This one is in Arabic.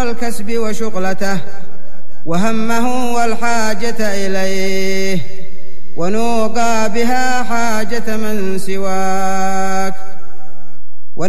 والكسب وشغلته وهمه والحاجة إليه، ونوقى بها حاجة من سواك.